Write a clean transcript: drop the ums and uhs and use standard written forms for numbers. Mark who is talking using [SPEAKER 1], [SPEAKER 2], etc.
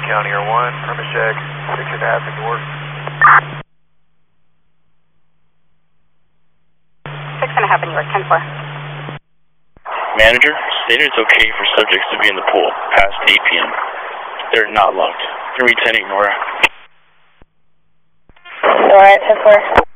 [SPEAKER 1] County Air 1, permit check, 6.5 ignored.
[SPEAKER 2] 6.5 ignored, 10-4.
[SPEAKER 3] Manager, stated it's okay for subjects to be in the pool past 8 p.m. They're not locked. Can we 10 ignore?
[SPEAKER 2] Alright, 10-4.